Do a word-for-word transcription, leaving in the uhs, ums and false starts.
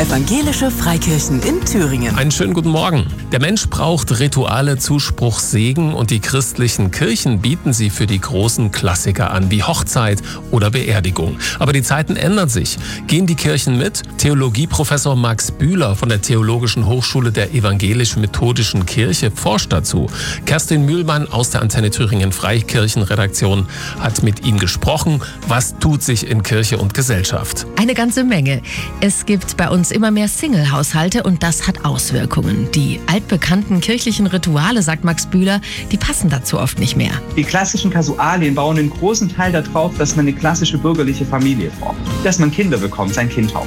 Evangelische Freikirchen in Thüringen. Einen schönen guten Morgen. Der Mensch braucht Rituale, Zuspruch, Segen und die christlichen Kirchen bieten sie für die großen Klassiker an, wie Hochzeit oder Beerdigung. Aber die Zeiten ändern sich. Gehen die Kirchen mit? Theologieprofessor Max Bühler von der Theologischen Hochschule der Evangelisch-Methodischen Kirche forscht dazu. Kerstin Mühlmann aus der Antenne Thüringen Freikirchenredaktion hat mit ihm gesprochen. Was tut sich in Kirche und Gesellschaft? Eine ganze Menge. Es gibt bei uns immer mehr Single-Haushalte und das hat Auswirkungen. Die altbekannten kirchlichen Rituale, sagt Max Bühler, die passen dazu oft nicht mehr. Die klassischen Kasualien bauen einen großen Teil darauf, dass man eine klassische bürgerliche Familie formt. Dass man Kinder bekommt, sein Kind tauft.